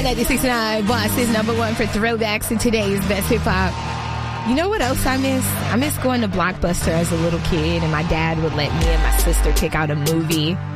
96.9 Boston's number one for throwbacks in today's best hip hop. You know what else I miss? I miss going to Blockbuster as a little kid, and my dad would let me and my sister pick out a movie.